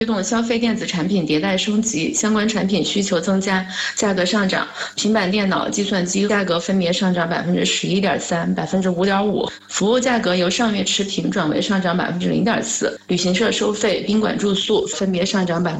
推动消费电子产品迭代升级，相关产品需求增加，价格上涨。平板电脑、计算机价格分别上涨11.3%、5.5%，服务价格由上月持平转为上涨0.4%。旅行社收费、宾馆住宿分别上涨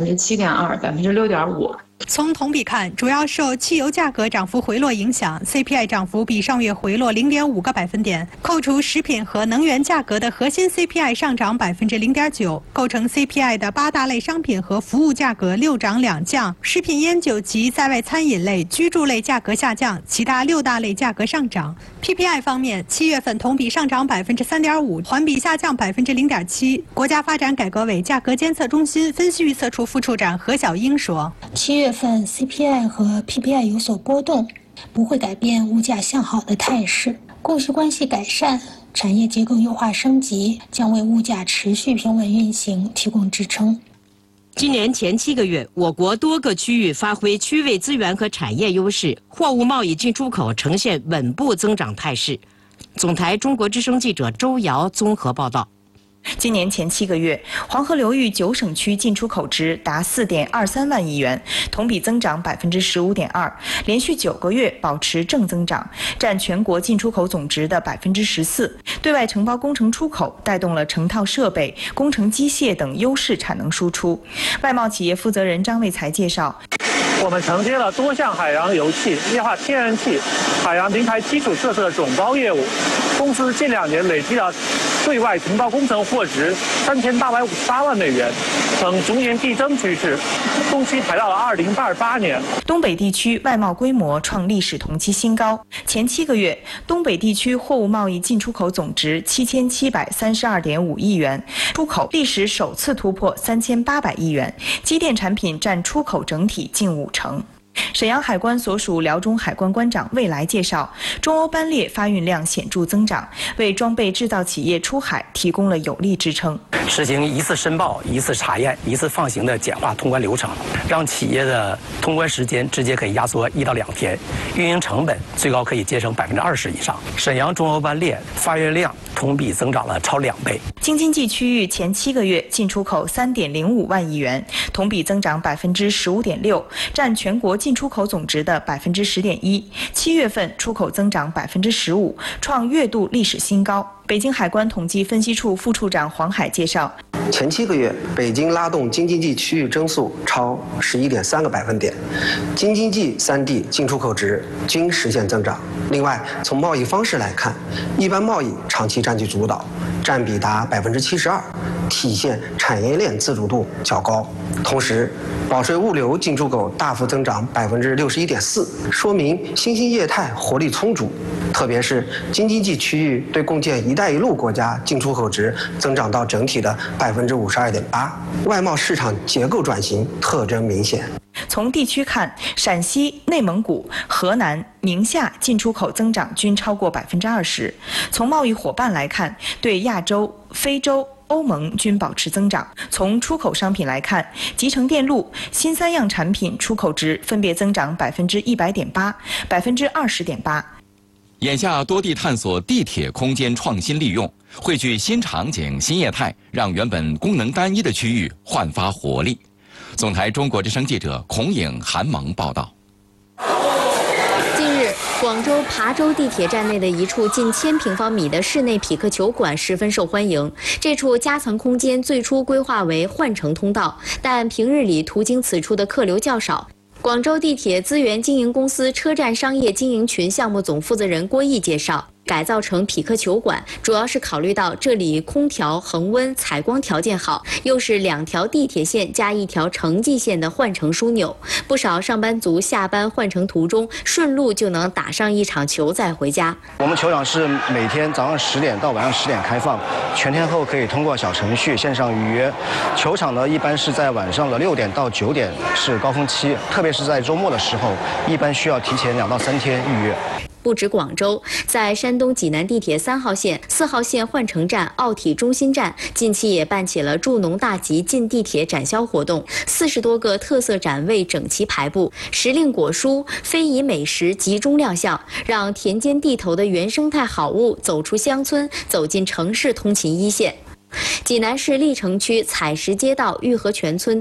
7.2%、6.5%。 从同比看，主要受汽油价格涨幅回落影响 ，CPI 涨幅比上月回落0.5个百分点。扣除食品和能源价格的核心 CPI 上涨0.9%，构成 CPI 的8大类商品和服务价格6涨2降，食品烟酒及在外餐饮类、居住类价格下降，其他6大类价格上涨。PPI 方面，7月份同比上涨3.5%，环比下降0.7%。国家发展改革委价格监测中心分析预测处副处长何小英说 ：7月份 CPI 和 PPI 有所波动，不会改变物价向好的态势。供需关系改善、产业结构优化升级将为物价持续平稳运行提供支撑。 今年前7个月，我国多个区域发挥区位资源和产业优势，货物贸易进出口呈现稳步增长态势。总台中国之声记者周瑶综合报道。 今年前7个月，黄河流域9省区进出口值达4.23万亿元，同比增长15.2%，连续9个月保持正增长，占全国进出口总值的14%。对外承包工程出口带动了成套设备、工程机械等优势产能输出。外贸企业负责人张卫才介绍， 我们承接了多项海洋油气、液化天然气、海洋平台基础设施的总包业务。公司近2年累计了对外承包工程获值3858万美元，呈逐年递增趋势，中期排到了2028年。 东北地区外贸规模创历史同期新高，前7个月，东北地区货物贸易进出口总值7732.5亿元，出口历史首次突破3800亿元，机电产品占出口整体近50%。沈阳海关所属辽中海关关长魏来介绍，中欧班列发运量显著增长，为装备制造企业出海提供了有力支撑。 实行一次申报、一次查验、一次放行的简化通关流程，让企业的通关时间直接可以压缩1到2天，运营成本最高可以节省20%以上。沈阳中欧班列发运量同比增长了超2倍。 京津冀区域前7个月进出口3.05万亿元，同比增长15.6%，占全国进出口总值的10.1%。7月份出口增长15%，创月度历史新高。北京海关统计分析处副处长黄海介绍， 前7个月，北京拉动京津冀区域增速超11.3个百分点，京津冀3地进出口值均实现增长。另外，从贸易方式来看，一般贸易长期占据主导，占比达72%，体现产业链自主度较高。同时，保税物流进出口大幅增长61.4%，说明新兴业态活力充足。特别是京津冀区域对共建“一带一路”国家进出口值增长到整体的52.8%，外贸市场结构转型特征明显。 从地区看，陕西、内蒙古、河南、宁夏进出口增长均超过20%。从贸易伙伴来看，对亚洲、非洲、欧盟均保持增长。从出口商品来看，集成电路、新3样产品出口值分别增长100.8%、20.8%。 眼下多地探索地铁空间创新利用，汇聚新场景、新业态，让原本功能单一的区域焕发活力。总台中国之声记者孔颖、韩萌报道。 近日，广州琶洲地铁站内的一处近1000平方米的室内匹克球馆十分受欢迎。这处夹层空间最初规划为换乘通道，但平日里途经此处的客流较少。广州地铁资源经营公司车站商业经营群项目总负责人郭毅介绍，改造成匹克球馆，主要是考虑到这里空调、恒温、采光条件好，又是2条地铁线加1条城际线的换乘枢纽，不少上班族下班换乘途中顺路就能打上一场球再回家。 我们球场是每天早上10点到晚上10点开放，全天候可以通过小程序线上预约。球场呢，一般是在晚上的6点到9点是高峰期，特别是在周末的时候，一般需要提前2到3天预约。 不止广州，在山东济南地铁3号线、4号线换乘站、奥体中心站，近期也办起了助农大集进地铁展销活动，40多个特色展位整齐排布，时令果蔬、非遗美食集中亮相，让田间地头的原生态好物走出乡村，走进城市通勤一线。 济南市历城区采石街道玉河泉村